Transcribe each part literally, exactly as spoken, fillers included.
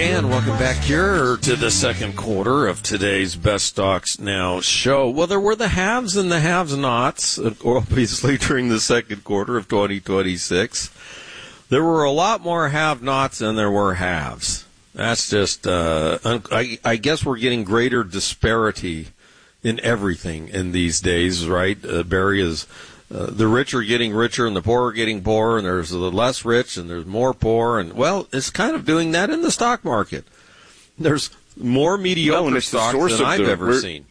And welcome back here to the second quarter of today's Best Stocks Now show. Well, there were the haves and the have-nots, obviously, during the second quarter of twenty twenty-six. There were a lot more have-nots than there were haves. That's just, uh, I, I guess we're getting greater disparity in everything in these days, right? Uh, Barry, is uh, the rich are getting richer and the poor are getting poorer, and there's the less rich and there's more poor. And, well, it's kind of doing that in the stock market. There's more mediocre no, stocks than I've the, ever seen.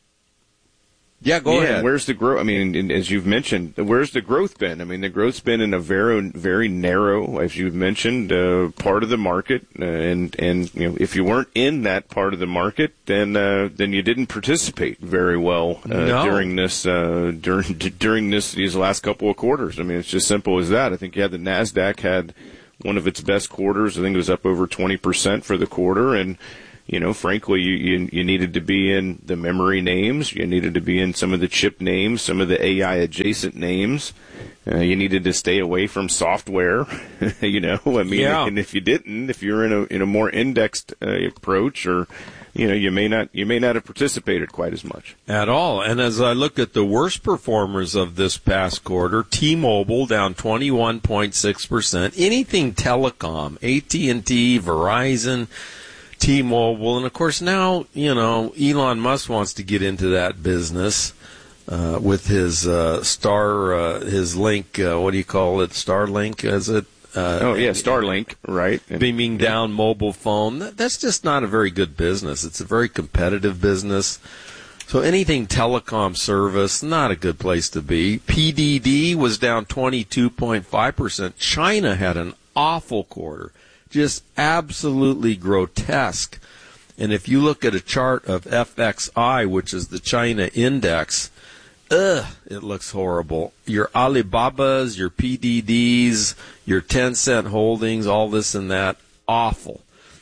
Yeah, go yeah, ahead. Where's the growth? I mean, as you've mentioned, where's the growth been? I mean, the growth's been in a very, very narrow, as you've mentioned, uh, part of the market. Uh, and and you know, if you weren't in that part of the market, then uh, then you didn't participate very well uh, no. during this uh, during during this these last couple of quarters. I mean, it's just simple as that. I think you had the Nasdaq had one of its best quarters. I think it was up over twenty percent for the quarter, and you know, frankly, you, you you needed to be in the memory names. You needed to be in some of the chip names, some of the A I adjacent names. Uh, you needed to stay away from software. you know, I mean, yeah. and if you didn't, if you're in a in a more indexed uh, approach, or you know, you may not you may not have participated quite as much at all. And as I look at the worst performers of this past quarter, T-Mobile down twenty-one point six percent. Anything telecom, A T and T, Verizon, T-Mobile, and of course now, you know, Elon Musk wants to get into that business uh, with his uh, Star, uh, his link, uh, what do you call it, Starlink, is it? Uh, oh, yeah, Starlink, right. Beaming down mobile phone. That, that's just not a very good business. It's a very competitive business. So anything telecom service, not a good place to be. P D D was down twenty-two point five percent. China had an awful quarter. Just absolutely grotesque. And if you look at a chart of F X I, which is the China index, ugh, it looks horrible. Your Alibabas, your P D Ds, your Tencent holdings, all this and that, awful.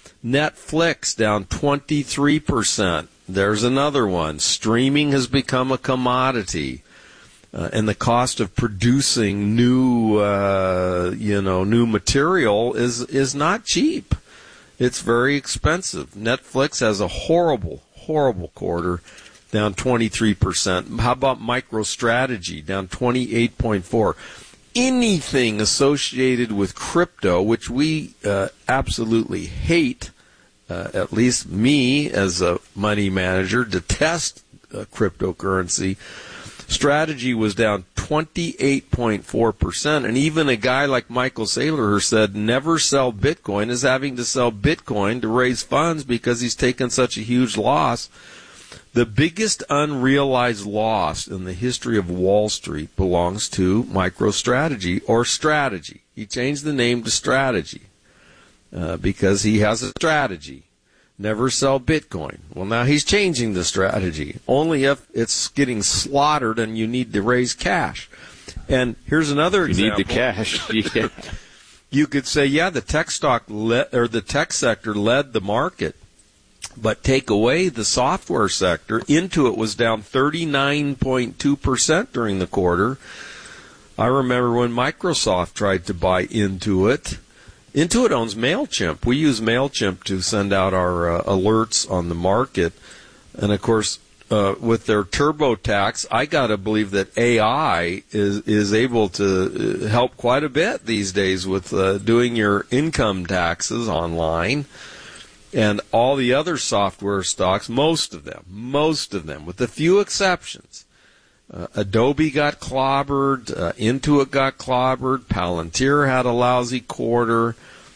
Netflix down twenty-three percent. There's another one. Streaming has become a commodity. Uh, and the cost of producing new, uh, you know, new material is is not cheap. It's very expensive. Netflix has a horrible, horrible quarter, down twenty-three percent. How about MicroStrategy, down twenty-eight point four? Anything associated with crypto, which we uh, absolutely hate, uh, at least me as a money manager, detest uh, cryptocurrency. Strategy was down twenty-eight point four percent, and even a guy like Michael Saylor said never sell Bitcoin is having to sell Bitcoin to raise funds because he's taken such a huge loss. The biggest unrealized loss in the history of Wall Street belongs to MicroStrategy, or Strategy. He changed the name to Strategy uh, because he has a strategy. Never sell Bitcoin. Well, now he's changing the strategy. Only if it's getting slaughtered and you need to raise cash. And here's another you example. You need the cash. Yeah. You could say, yeah, the tech stock le- or the tech sector led the market, but take away the software sector. Intuit was down thirty-nine point two percent during the quarter. I remember when Microsoft tried to buy Intuit. Intuit owns MailChimp. We use MailChimp to send out our uh, alerts on the market. And, of course, uh, with their TurboTax, I got to believe that A I is is able to help quite a bit these days with uh, doing your income taxes online. And all the other software stocks, most of them, most of them, with a few exceptions, Uh, Adobe got clobbered, uh, Intuit got clobbered, Palantir had a lousy quarter,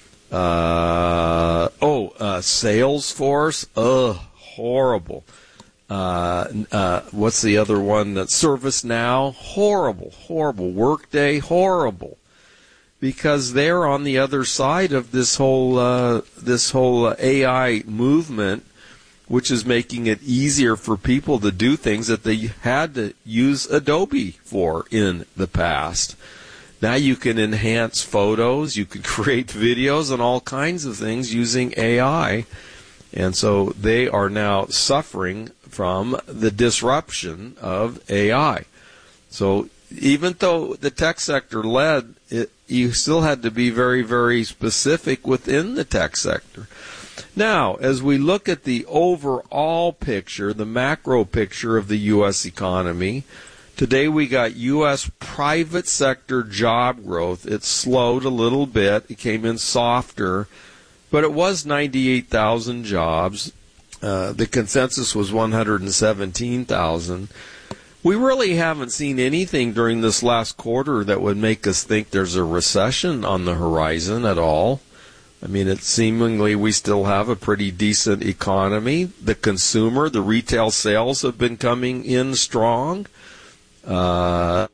uh, oh, uh, Salesforce, ugh, horrible. Uh, uh, what's the other one? That ServiceNow, horrible, horrible. Workday, horrible. Because they're on the other side of this whole, uh, this whole uh, A I movement, which is making it easier for people to do things that they had to use Adobe for in the past. Now you can enhance photos, you can create videos and all kinds of things using A I. And so they are now suffering from the disruption of A I. So even though the tech sector led, it, you still had to be very, very specific within the tech sector. Now, as we look at the overall picture, the macro picture of the U S economy, today we got U S private sector job growth. It slowed a little bit. It came in softer, but it was ninety-eight thousand jobs. Uh, the consensus was one hundred seventeen thousand. We really haven't seen anything during this last quarter that would make us think there's a recession on the horizon at all. I mean, it seemingly we still have a pretty decent economy. The consumer, the retail sales have been coming in strong. Uh,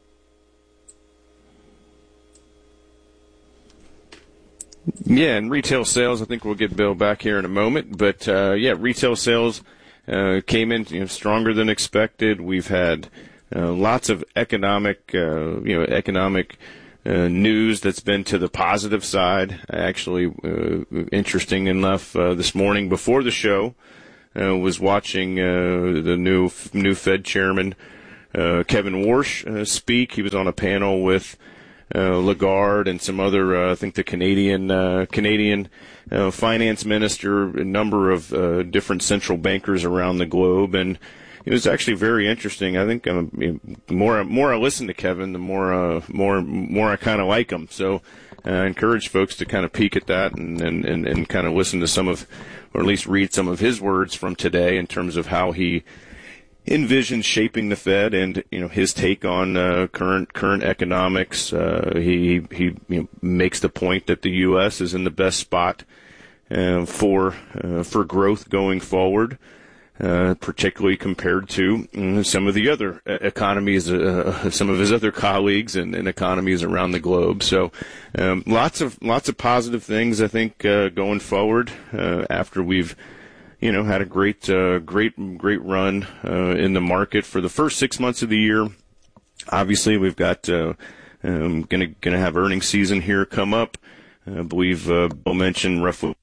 yeah, and retail sales, I think we'll get Bill back here in a moment. But, uh, yeah, retail sales uh, came in you know, stronger than expected. We've had uh, lots of economic, uh, you know, economic uh, news that's been to the positive side. Actually, uh, interesting enough, uh, this morning before the show, uh, was watching uh, the new new Fed chairman, uh, Kevin Warsh, uh, speak. He was on a panel with Uh, Lagarde and some other, uh, I think the Canadian uh, Canadian uh, finance minister, a number of uh, different central bankers around the globe, and it was actually very interesting. I think um, more more I listen to Kevin, the more uh, more more I kind of like him. So uh, I encourage folks to kind of peek at that and, and, and, and kind of listen to some of, or at least read some of his words from today in terms of how he envisions shaping the Fed and, you know, his take on uh, current current economics. Uh, he he you know, makes the point that the U S is in the best spot uh, for uh, for growth going forward, uh, particularly compared to uh, some of the other economies, uh, some of his other colleagues and, and economies around the globe. So, um, lots of lots of positive things, I think, uh, going forward uh, after we've you know, had a great, uh, great, great run uh, in the market for the first six months of the year. Obviously, we've got uh, um, gonna gonna have earnings season here come up. I believe uh, Bill mentioned roughly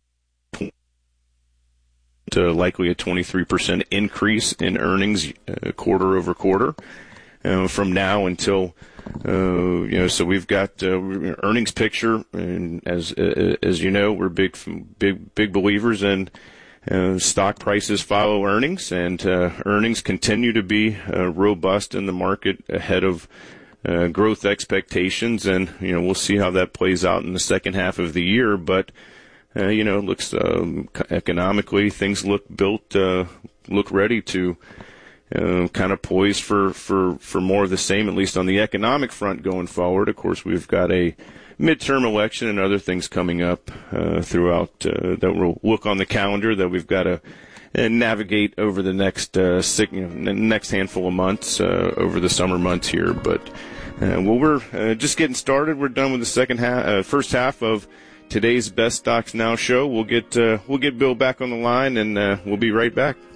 uh, likely a twenty-three percent increase in earnings uh, quarter over quarter uh, from now until uh, you know. So we've got uh, earnings picture, and as uh, as you know, we're big big big believers in. Uh, stock prices follow earnings, and uh, earnings continue to be uh, robust in the market ahead of uh, growth expectations. And, you know, we'll see how that plays out in the second half of the year. But, uh, you know, it looks um, economically, things look built, uh, look ready to uh, kind of poised for, for, for more of the same, at least on the economic front going forward. Of course, we've got a midterm election and other things coming up uh, throughout uh, that we'll look on the calendar that we've got to uh, navigate over the next uh, six, you know, next handful of months uh, over the summer months here. But uh, well, we're uh, just getting started. We're done with the second half, uh, first half of today's Best Stocks Now show. We'll get uh, we'll get Bill back on the line, and uh, we'll be right back.